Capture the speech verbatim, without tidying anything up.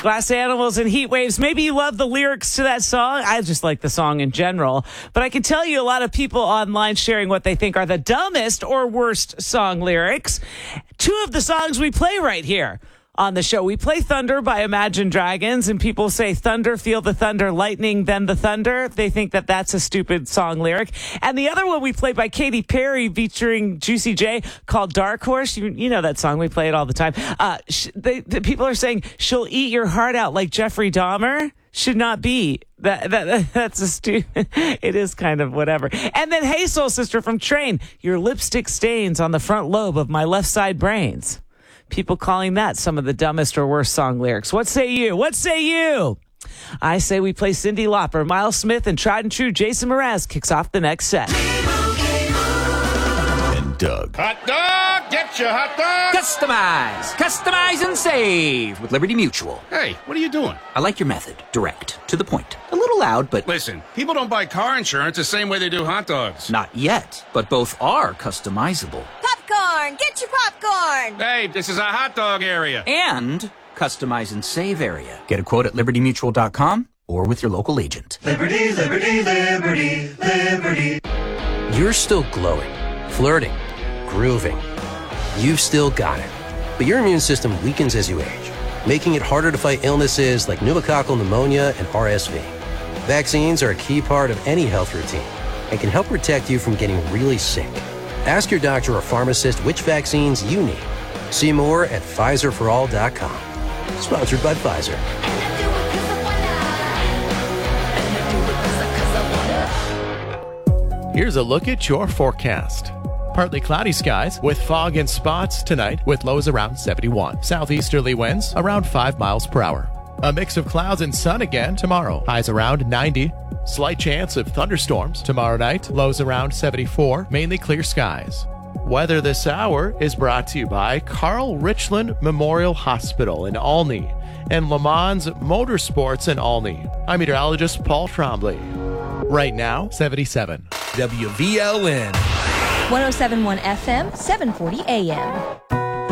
Glass Animals and Heat Waves. Maybe you love the lyrics to that song. I just like the song in general. But I can tell you a lot of people online sharing what they think are the dumbest or worst song lyrics. Two of the songs we play right here on the show. We play Thunder by Imagine Dragons, and people say thunder, feel the thunder, lightning, then the thunder. They think that that's a stupid song lyric. And the other one we play by Katy Perry featuring Juicy J called Dark Horse. You, you know that song. We play it all the time. Uh, sh- they, the people are saying she'll eat your heart out like Jeffrey Dahmer. Should not be. That, that That's a stu- It is kind of whatever. And then Hey Soul Sister from Train. Your lipstick stains on the front lobe of my left side brains. People calling that some of the dumbest or worst song lyrics. What say you? What say you? I say we play Cyndi Lauper, Miles Smith, and tried and true Jason Mraz kicks off the next set. And Doug. Hot dog! Get your hot dog! Customize! Customize and save with Liberty Mutual. Hey, what are you doing? I like your method. Direct. To the point. A little loud, but... Listen, people don't buy car insurance the same way they do hot dogs. Not yet, but both are customizable. Popcorn! Get your popcorn! Hey, this is a hot dog area. And customize and save area. Get a quote at liberty mutual dot com or with your local agent. Liberty, liberty, liberty, liberty. You're still glowing, flirting, grooving. You've still got it. But your immune system weakens as you age, making it harder to fight illnesses like pneumococcal pneumonia and R S V. Vaccines are a key part of any health routine and can help protect you from getting really sick. Ask your doctor or pharmacist which vaccines you need. See more at Pfizer for all dot com. Sponsored by Pfizer. Here's a look at your forecast. Partly cloudy skies with fog and spots tonight with lows around seventy-one. Southeasterly winds around five miles per hour. A mix of clouds and sun again tomorrow. Highs around ninety. Slight chance of thunderstorms tomorrow night. Lows around seventy-four. Mainly clear skies. Weather this hour is brought to you by Carl Richland Memorial Hospital in Olney and Le Mans Motorsports in Olney. I'm meteorologist Paul Trombley. Right now, seventy-seven. W V L N. one oh seven point one F M, seven forty A M.